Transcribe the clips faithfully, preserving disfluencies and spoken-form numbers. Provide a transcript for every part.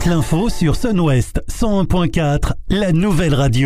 toute l'info sur Sun-Ouest cent un point quatre, la nouvelle radio.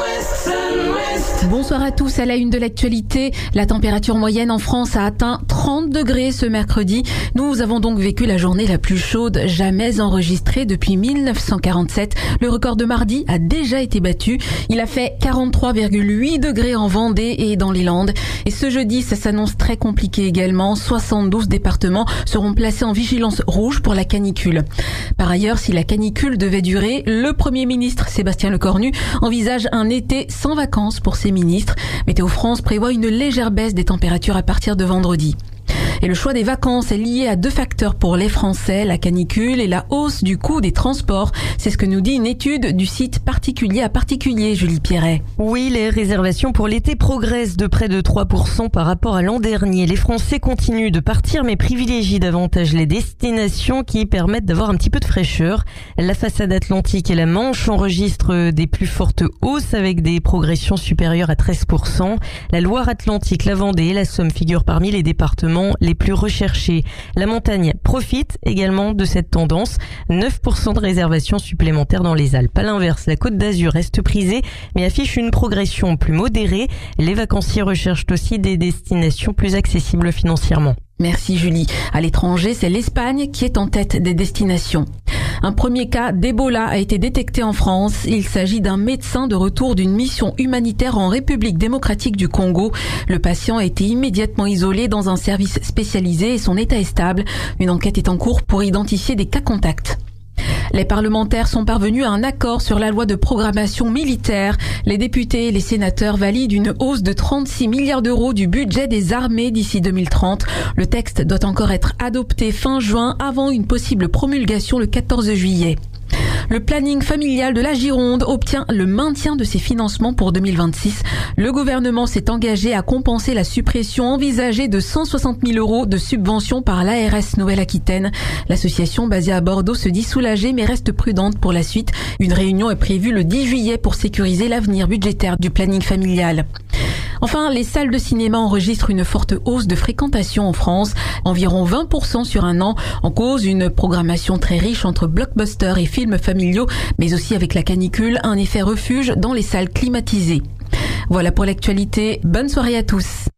Bonsoir à tous. À la une de l'actualité, la température moyenne en France a atteint trente degrés ce mercredi. Nous avons donc vécu la journée la plus chaude jamais enregistrée depuis mille neuf cent quarante-sept. Le record de mardi a déjà été battu. Il a fait quarante-trois virgule huit degrés en Vendée et dans les Landes. Et ce jeudi, ça s'annonce très compliqué également. soixante-douze départements seront placés en vigilance rouge pour la canicule. Par ailleurs, si la canicule devait durer, le Premier ministre Sébastien Lecornu envisage un été sans vacances pour ses ministres. Météo France prévoit une légère baisse des températures à partir de vendredi. Et le choix des vacances est lié à deux facteurs pour les Français, la canicule et la hausse du coût des transports. C'est ce que nous dit une étude du site Particulier à Particulier, Julie Pierret. Oui, les réservations pour l'été progressent de près de trois pour cent par rapport à l'an dernier. Les Français continuent de partir mais privilégient davantage les destinations qui permettent d'avoir un petit peu de fraîcheur. La façade atlantique et la Manche enregistrent des plus fortes hausses avec des progressions supérieures à treize pour cent. La Loire-Atlantique, la Vendée et la Somme figurent parmi les départements les plus recherchés. La montagne profite également de cette tendance. neuf pour cent de réservations supplémentaires dans les Alpes. À l'inverse, la Côte d'Azur reste prisée, mais affiche une progression plus modérée. Les vacanciers recherchent aussi des destinations plus accessibles financièrement. Merci Julie. À l'étranger, c'est l'Espagne qui est en tête des destinations. Un premier cas d'Ebola a été détecté en France. Il s'agit d'un médecin de retour d'une mission humanitaire en République démocratique du Congo. Le patient a été immédiatement isolé dans un service spécialisé et son état est stable. Une enquête est en cours pour identifier des cas contacts. Les parlementaires sont parvenus à un accord sur la loi de programmation militaire. Les députés et les sénateurs valident une hausse de trente-six milliards d'euros du budget des armées d'ici deux mille trente. Le texte doit encore être adopté fin juin avant une possible promulgation le quatorze juillet. Le planning familial de la Gironde obtient le maintien de ses financements pour deux mille vingt-six. Le gouvernement s'est engagé à compenser la suppression envisagée de cent soixante mille euros de subventions par l'A R S Nouvelle-Aquitaine. L'association basée à Bordeaux se dit soulagée mais reste prudente pour la suite. Une réunion est prévue le dix juillet pour sécuriser l'avenir budgétaire du planning familial. Enfin, les salles de cinéma enregistrent une forte hausse de fréquentation en France, environ vingt pour cent sur un an, en cause une programmation très riche entre blockbusters et films familiaux, mais aussi avec la canicule, un effet refuge dans les salles climatisées. Voilà pour l'actualité, bonne soirée à tous.